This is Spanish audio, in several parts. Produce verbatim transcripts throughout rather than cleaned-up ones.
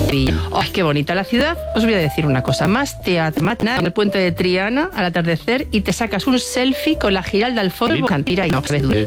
¡Ay, qué bonita la ciudad! Os voy a decir una cosa más. Te atmatan en el puente de Triana al atardecer y te sacas un selfie con la Giralda al fondo. Cantira y no se ve duro.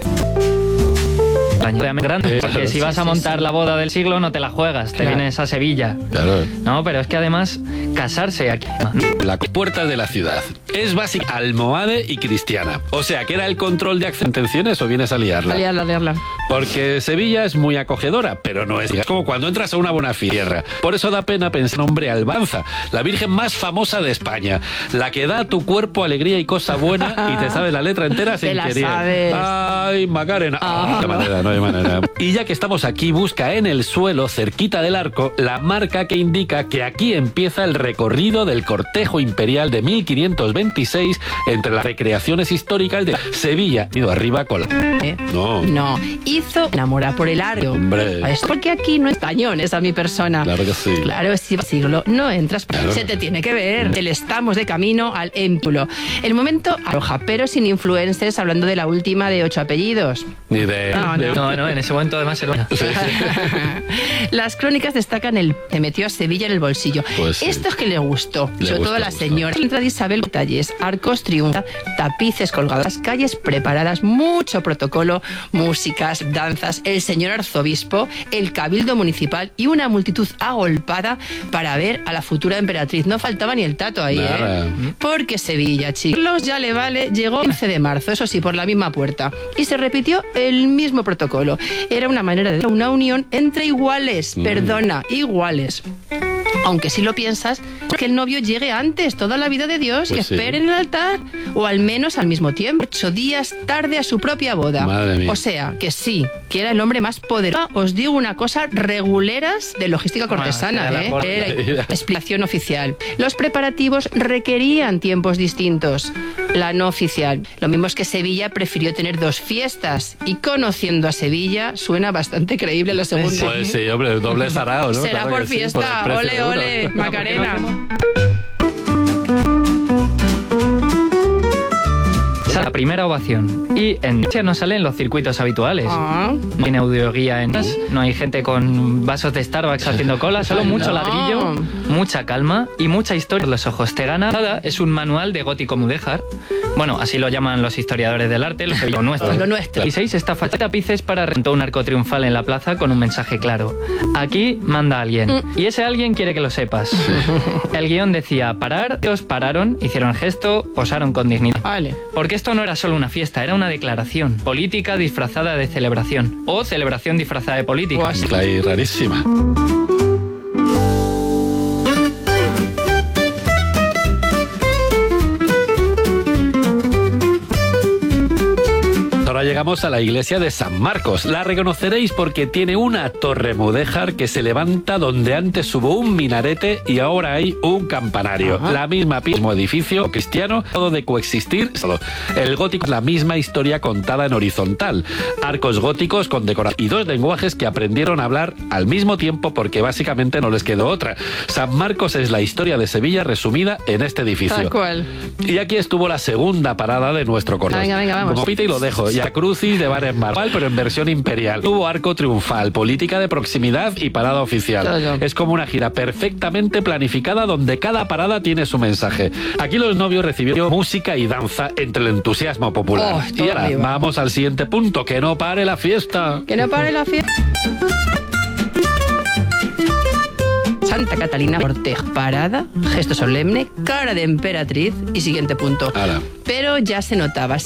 Grande, porque si vas a montar la boda del siglo no te la juegas, te Claro. vienes a Sevilla. Claro. No, pero es que además casarse aquí. La puerta de la ciudad es básica, almohade y cristiana. O sea, que era el control de intenciones o vienes a liarla. A liarla, a liarla. Porque Sevilla es muy acogedora, pero no es es como cuando entras a una buena tierra. Por eso da pena pensar en nombre Albanza, la virgen más famosa de España, la que da a tu cuerpo alegría y cosa buena y te sabes la letra entera sin Te la querer. sabes. Ay, Macarena. Ah, de manera, no hay manera. Y ya que estamos aquí, busca en el suelo, cerquita del arco, la marca que indica que aquí empieza el recorrido del cortejo imperial de mil quinientos veintiséis entre las recreaciones históricas de Sevilla. Ido arriba con la... ¿Eh? No. No. Hizo enamorar por el arco. Hombre. Es porque aquí no es tañones a mi persona. Claro que sí. Claro, si va siglo no entras. Claro. Se te tiene que ver. El estamos de camino al émpulo. El momento arroja, pero sin influencers, hablando de la última de ocho apellidos. Ni de... No, de- No, no, en ese momento además era... Sí, sí. Las crónicas destacan el que metió a Sevilla en el bolsillo. Pues sí. Esto es que le gustó, Le sobre gustó, todo a la gustó. señora. Entra de Isabel Talles, arcos triunfa, tapices colgados, las calles preparadas, mucho protocolo, músicas, danzas, el señor arzobispo, el cabildo municipal y una multitud agolpada para ver a la futura emperatriz. No faltaba ni el tato ahí, Nada. ¿eh? Porque Sevilla, chicos, ya le vale, llegó el quince de marzo, eso sí, por la misma puerta. Y se repitió el mismo protocolo. Era una manera de una unión entre iguales, Mm. perdona, iguales. Aunque si lo piensas, que el novio llegue antes, toda la vida de Dios, y Pues sí. espere en el altar, o al menos al mismo tiempo, ocho días tarde a su propia boda. Madre mía. O sea, que sí, que era el hombre más poderoso. Os digo una cosa, reguleras de logística cortesana, Bueno, ¿eh? será la Era explicación oficial. Los preparativos requerían tiempos distintos. La no oficial. Lo mismo es que Sevilla prefirió tener dos fiestas, y conociendo a Sevilla, suena bastante creíble lo segundo. Pues sí, hombre, doble sarao, ¿no? Será Claro por que sí, fiesta, por el ole, precio de uno. ole, Macarena. Esa es la primera ovación. Y en no salen los circuitos habituales. Ah. No hay audioguía en no hay gente con vasos de Starbucks haciendo cola, solo mucho No. ladrillo, mucha calma y mucha historia en los ojos. Te gana nada, es un manual de gótico mudéjar. Bueno, así lo llaman los historiadores del arte, lo, lo nuestro. Lo nuestro. Y seis está falta tapices para rentar un arco triunfal en la plaza con un mensaje claro. Aquí manda alguien. Y ese alguien quiere que lo sepas. El guión decía parar, ellos pararon, hicieron el gesto, posaron con dignidad. Vale. Porque esto no era solo una fiesta, era una declaración política disfrazada de celebración. O celebración disfrazada de política. O así. Mezcla ahí rarísima. Ahora llegamos a la iglesia de San Marcos. La reconoceréis porque tiene una torre mudéjar que se levanta donde antes hubo un minarete y ahora hay un campanario. Ajá. La misma mismo edificio cristiano, todo de coexistir. Solo. El gótico es la misma historia contada en horizontal. Arcos góticos con decoración y dos lenguajes que aprendieron a hablar al mismo tiempo porque básicamente no les quedó otra. San Marcos es la historia de Sevilla resumida en este edificio. Tal cual. Y aquí estuvo la segunda parada de nuestro correo. Venga, venga, vamos. Como pita y lo dejo. Y a Crucis de Bares Marval, pero en versión imperial. Hubo arco triunfal, política de proximidad y parada oficial. Todo. Es como una gira perfectamente planificada donde cada parada tiene su mensaje. Aquí los novios recibieron música y danza entre el entusiasmo popular. Oh, todo y ahora arriba. vamos al siguiente punto. Que no pare la fiesta. Que no pare la fiesta. Santa Catalina Cortejo. Parada, gesto solemne, cara de emperatriz y siguiente punto. Ala. Pero ya se notaba.